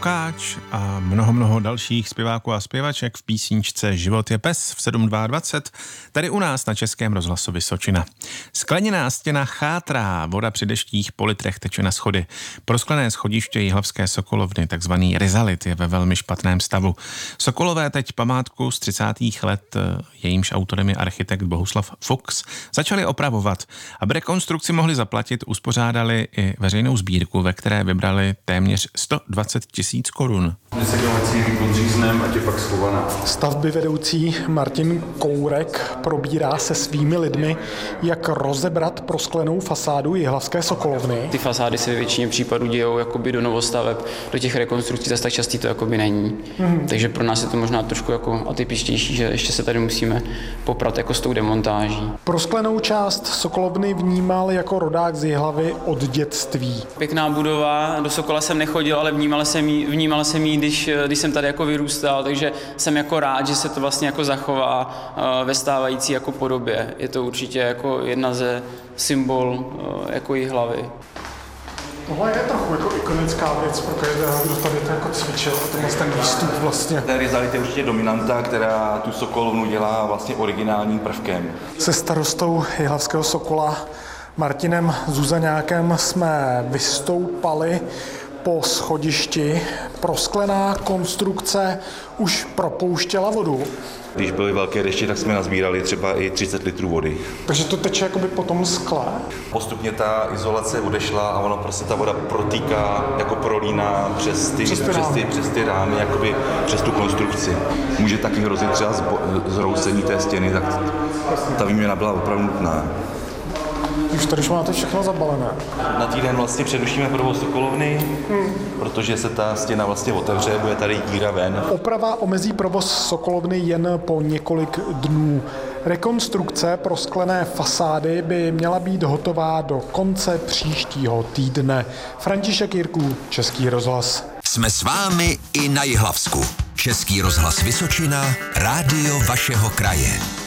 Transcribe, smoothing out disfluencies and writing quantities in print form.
Lukáč a mnoho dalších zpěváků a zpěvaček v písničce Život je pes v 7.22, tady u nás na Českém rozhlasu Vysočina. Skleněná stěna chátrá, voda při deštích po litrech teče na schody. Prosklené schodiště jihlavské Sokolovny, takzvaný rizalit, je ve velmi špatném stavu. Sokolové teď památku z 30. let, jejímž autorem je architekt Bohuslav Fuchs, začali opravovat. Aby rekonstrukci mohli zaplatit, uspořádali i veřejnou sbírku, ve které vybrali téměř 120 000 korun. Stavby vedoucí Martin Kourek probírá se svými lidmi, jak rozebrat prosklenou fasádu jihlavské Sokolovny. Ty fasády se ve většině případů dějou jakoby do novostaveb, do těch rekonstrukcí zase tak častý to jakoby není. Takže pro nás je to možná trošku jako atypičtější, že ještě se tady musíme poprat jako s tou demontáží. Prosklenou část Sokolovny vnímal jako rodák z Jihlavy od dětství. Pěkná budova, do Sokola jsem nechodil, ale vnímal jsem jí, když jsem tady jako vyrůstal, takže jsem jako rád, že se to vlastně jako zachová ve stávající jako podobě. Je to určitě jako jedna ze symbol jako Jihlavy. Tohle je trochu jako ikonická věc pro každého, kdo tady to jako cvičil, ten výstup vlastně. Ten rizalit je určitě dominanta, která tu Sokolovnu dělá vlastně originálním prvkem. Se starostou jihlavského Sokola Martinem Zuzaňákem jsme vystoupali po schodišti. Prosklená konstrukce už propouštěla vodu. Když byly velké deště, tak jsme nazbírali třeba i 30 litrů vody. Takže to teče jakoby po tom skle? Postupně ta izolace odešla a ono prostě ta voda protýká, jako prolíná přes ty rámy, jakoby přes tu konstrukci. Může taky hrozit třeba zhroucení té stěny, tak ta výměna byla opravdu nutná. Už tady máte všechno zabalené. Na týden vlastně přerušíme provoz Sokolovny, protože se ta stěna vlastně otevře, bude tady díra ven. Oprava omezí provoz Sokolovny jen po několik dnů. Rekonstrukce prosklené fasády by měla být hotová do konce příštího týdne. František Jirků, Český rozhlas. Jsme s vámi i na Jihlavsku. Český rozhlas Vysočina, rádio vašeho kraje.